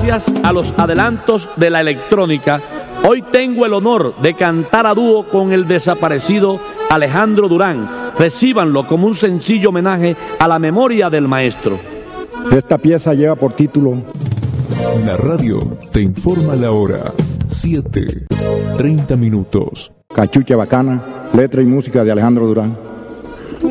Gracias a los adelantos de la electrónica, hoy tengo el honor de cantar a dúo con el desaparecido Alejandro Durán. Recíbanlo como un sencillo homenaje a la memoria del maestro. Esta pieza lleva por título La radio te informa la hora. 7:30. Cachucha Bacana, letra y música de Alejandro Durán.